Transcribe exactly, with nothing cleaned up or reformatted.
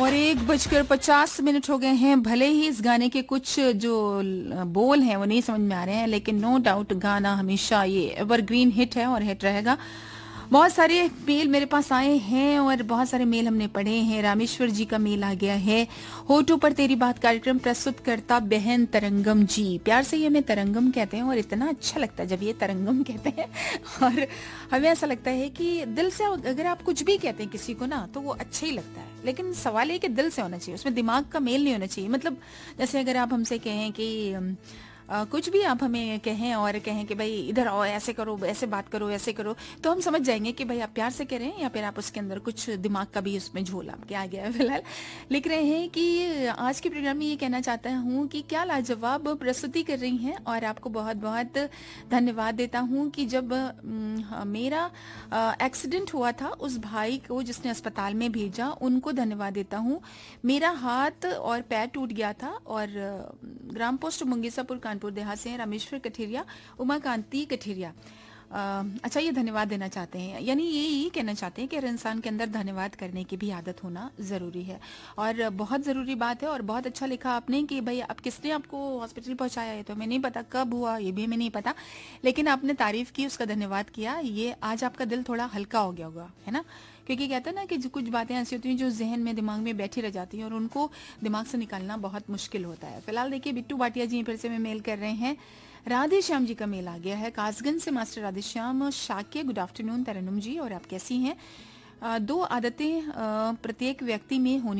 और एक बजकर पचास मिनट हो गए हैं। भले ही इस गाने के कुछ जो ल- बोल हैं वो नहीं समझ में आ रहे हैं, लेकिन नो डाउट गाना हमेशा ये एवरग्रीन हिट है और हिट रहेगा। बहुत सारे मेल मेरे पास आए हैं और बहुत सारे मेल हमने पढ़े हैं। रामेश्वर जी का मेल आ गया है। होठों पर तेरी बात कार्यक्रम प्रस्तुत करता बहन तरंगम जी, प्यार से ये हमें तरंगम कहते हैं और इतना अच्छा लगता है जब ये तरंगम कहते हैं। और हमें ऐसा लगता है कि दिल से अगर आप कुछ भी कहते हैं किसी को ना तो वो अच्छा ही लगता है, लेकिन सवाल ये कि दिल से होना चाहिए, उसमें दिमाग का मेल नहीं होना चाहिए। मतलब जैसे अगर आप हमसे कहें कि अम, अ, कुछ भी आप हमें कहें और कहें कि भाई इधर आओ, ऐसे करो, ऐसे बात करो, ऐसे करो, तो हम समझ जाएंगे कि भाई आप प्यार से कह रहे हैं या फिर आप उसके अंदर कुछ दिमाग का भी उसमें झोल आपके आ गया है। फिलहाल लिख रहे हैं कि आज के प्रोग्राम में ये कहना चाहता हूँ कि क्या लाजवाब प्रस्तुति कर रही हैं और आपको बहुत बहुत धन्यवाद देता हूँ कि जब अम, हाँ, मेरा एक्सीडेंट हुआ था उस भाई को जिसने अस्पताल में भेजा, उनको धन्यवाद देता हूँ। मेरा हाथ और पैर टूट गया था और अ, ग्राम पोस्ट मुंगेसापुर कानपुर देहात से हैं रामेश्वर कठेरिया, उमा कांति कठेरिया। अ, अच्छा, ये धन्यवाद देना चाहते हैं, यानी ये ही कहना चाहते हैं कि हर इंसान के अंदर धन्यवाद करने की भी आदत होना जरूरी है और बहुत जरूरी बात है। और बहुत अच्छा लिखा आपने कि भाई आप किसने आपको हॉस्पिटल पहुंचाया है तो हमें नहीं पता, कब हुआ ये भी हमें नहीं पता, लेकिन आपने तारीफ की, उसका धन्यवाद किया, ये आज आपका दिल थोड़ा हल्का हो गया होगा, है ना। क्योंकि कहते हैं ना कि जो कुछ बातें ऐसी होती हैं जो जहन में दिमाग में बैठी रह जाती हैं और उनको दिमाग से निकालना बहुत मुश्किल होता है। फिलहाल देखिए बिट्टू भाटिया जी फिर से में मेल कर रहे हैं। राधे श्याम जी का मेल आ गया है कासगंज से। Master Radhe Shyam Shakya, good afternoon तरन्नुम जी, और आप कैसी हैं। अ, दो आदतें अ, प्रत्येक व्यक्ति में होनी